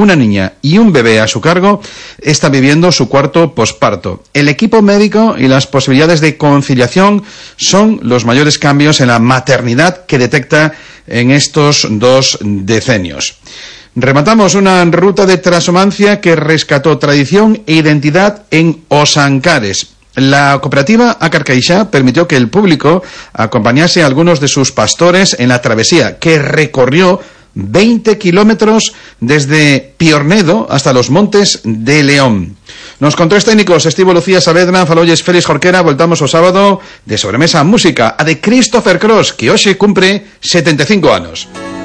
una niña y un bebé a su cargo, está viviendo su cuarto posparto. El equipo médico y las posibilidades de conciliación son los mayores cambios en la maternidad que detecta en estos 2 decenios. Rematamos una ruta de transhumancia que rescató tradición e identidad en Osancares. La cooperativa Acarcaixá permitió que el público acompañase a algunos de sus pastores en la travesía, que recorrió 20 kilómetros desde Piornedo hasta los Montes de León. Nos controles técnicos Estivo Lucía Saavedra, falolles Félix Jorquera. Voltamos o sábado de Sobremesa Música, a de Christopher Cross, que hoxe cumpre 75 anos.